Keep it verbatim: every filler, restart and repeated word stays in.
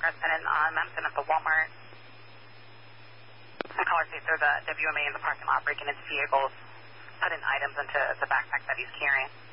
Carson on Mountain at the Walmart. The caller says there's a W M A in the parking lot breaking into vehicles, putting items into the backpack that he's carrying.